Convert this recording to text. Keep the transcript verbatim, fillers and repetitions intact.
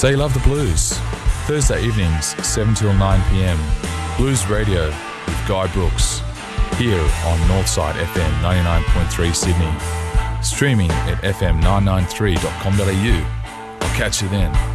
Say you love the blues. Thursday evenings, seven till nine p m. Blues Radio with Guy Brooks. Here on Northside F M ninety-nine point three Sydney. Streaming at f m nine nine three dot com dot a u. I'll catch you then.